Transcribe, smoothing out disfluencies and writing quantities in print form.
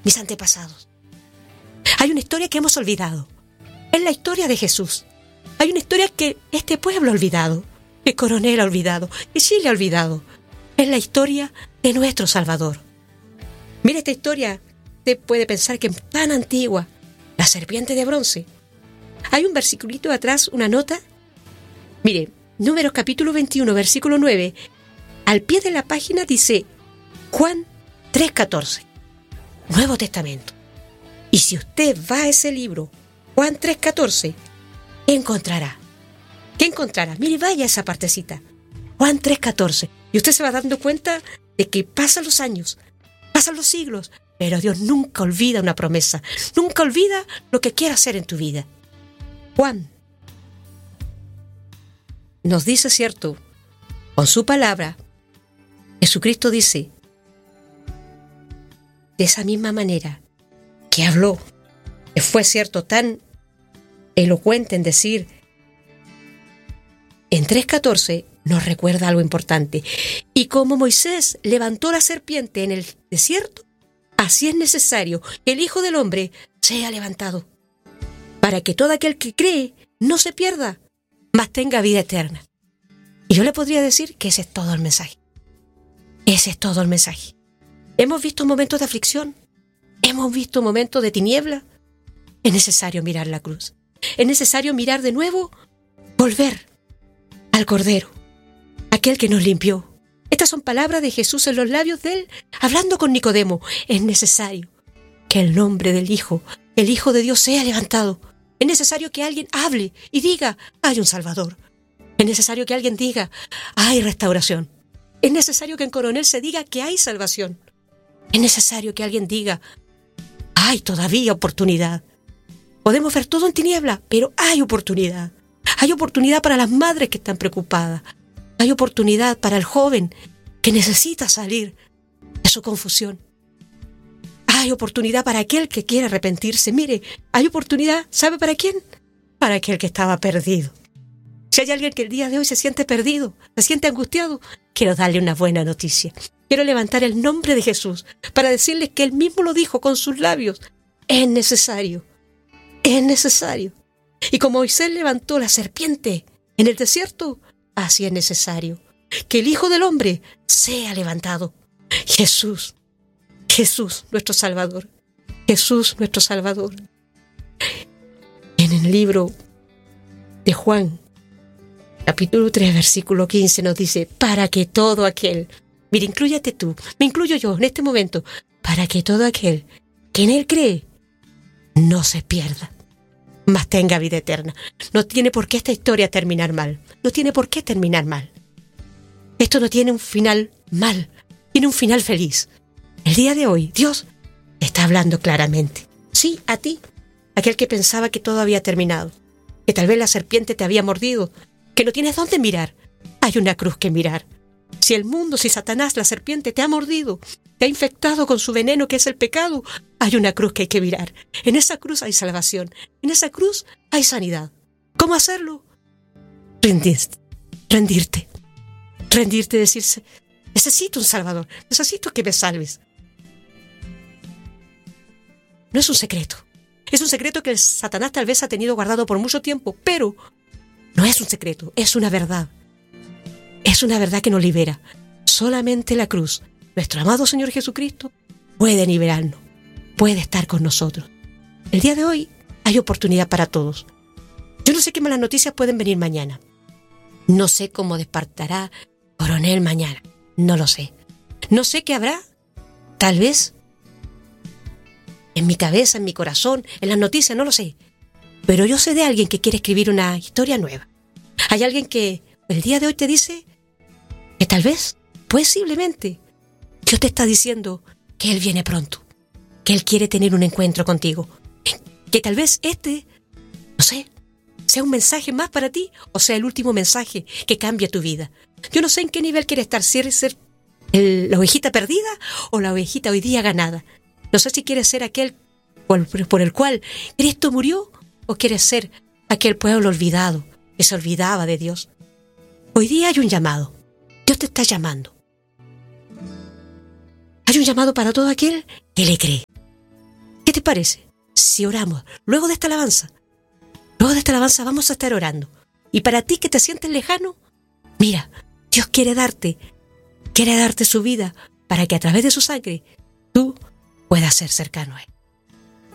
mis antepasados. Hay una historia que hemos olvidado. Es la historia de Jesús. Hay una historia que este pueblo ha olvidado, que Coronel ha olvidado, que Chile ha olvidado. Es la historia de nuestro Salvador. Mira esta historia, usted puede pensar que es tan antigua, la serpiente de bronce. Hay un versiculito atrás, una nota. Mire, Números capítulo 21, versículo 9. Al pie de la página dice Juan 3:14, Nuevo Testamento. Y si usted va a ese libro, Juan 3:14, ¿qué encontrará? ¿Qué encontrará? Mire, vaya a esa partecita, Juan 3:14. Y usted se va dando cuenta de que pasan los años, pasan los siglos, pero Dios nunca olvida una promesa, nunca olvida lo que quiere hacer en tu vida. Juan nos dice, cierto, con su palabra, Jesucristo dice, de esa misma manera que habló, que fue cierto tan elocuente en decir, en 3:14 nos recuerda algo importante. Y como Moisés levantó la serpiente en el desierto, así es necesario que el Hijo del Hombre sea levantado, para que todo aquel que cree no se pierda, mas tenga vida eterna. Y yo le podría decir que ese es todo el mensaje. Ese es todo el mensaje. Hemos visto momentos de aflicción, hemos visto momentos de tiniebla. Es necesario mirar la cruz. Es necesario mirar de nuevo, volver al Cordero, aquel que nos limpió. Estas son palabras de Jesús en los labios de él, hablando con Nicodemo. Es necesario que el nombre del Hijo, el Hijo de Dios, sea levantado. Es necesario que alguien hable y diga, hay un Salvador. Es necesario que alguien diga, hay restauración. Es necesario que en Coronel se diga que hay salvación. Es necesario que alguien diga, hay todavía oportunidad. Podemos ver todo en tiniebla, pero hay oportunidad. Hay oportunidad para las madres que están preocupadas. Hay oportunidad para el joven que necesita salir de su confusión. Hay oportunidad para aquel que quiere arrepentirse. Mire, hay oportunidad, ¿sabe para quién? Para aquel que estaba perdido. Si hay alguien que el día de hoy se siente perdido, se siente angustiado, quiero darle una buena noticia. Quiero levantar el nombre de Jesús para decirles que él mismo lo dijo con sus labios. Es necesario. Es necesario. Y como Moisés levantó la serpiente en el desierto, así es necesario que el Hijo del Hombre sea levantado. Jesús, Jesús nuestro Salvador, Jesús nuestro Salvador. En el libro de Juan, capítulo 3, versículo 15 nos dice, para que todo aquel, mire, inclúyate tú, me incluyo yo en este momento, para que todo aquel que en él cree no se pierda, mas tenga vida eterna. No tiene por qué esta historia terminar mal. No tiene por qué terminar mal. Esto no tiene un final mal. Tiene un final feliz. El día de hoy, Dios te está hablando claramente. Sí, a ti, aquel que pensaba que todo había terminado, que tal vez la serpiente te había mordido, que no tienes dónde mirar. Hay una cruz que mirar. Si el mundo, si Satanás, la serpiente, te ha mordido, te ha infectado con su veneno que es el pecado, hay una cruz que hay que mirar. En esa cruz hay salvación. En esa cruz hay sanidad. ¿Cómo hacerlo? Rendirte. Rendirte y decirse, necesito un Salvador. Necesito que me salves. No es un secreto. Es un secreto que el Satanás tal vez ha tenido guardado por mucho tiempo, pero no es un secreto, es una verdad. Es una verdad que nos libera. Solamente la cruz, nuestro amado Señor Jesucristo, puede liberarnos, puede estar con nosotros. El día de hoy hay oportunidad para todos. Yo no sé qué malas noticias pueden venir mañana. No sé cómo despertará Coronel mañana. No lo sé. No sé qué habrá. Tal vez en mi cabeza, en mi corazón, en las noticias, no lo sé. Pero yo sé de alguien que quiere escribir una historia nueva. Hay alguien que el día de hoy te dice que tal vez, posiblemente, Dios te está diciendo que Él viene pronto, que Él quiere tener un encuentro contigo, que tal vez no sé, sea un mensaje más para ti o sea el último mensaje que cambie tu vida. Yo no sé en qué nivel quieres estar, si eres ser la ovejita perdida o la ovejita hoy día ganada. No sé si quieres ser aquel por el cual Cristo murió o quieres ser aquel pueblo olvidado que se olvidaba de Dios. Hoy día hay un llamado. Dios te está llamando. Hay un llamado para todo aquel que le cree. ¿Qué te parece si oramos luego de esta alabanza? Luego de esta alabanza vamos a estar orando. Y para ti que te sientes lejano, mira, Dios quiere darte su vida para que a través de su sangre tú puedas ser cercano a Él.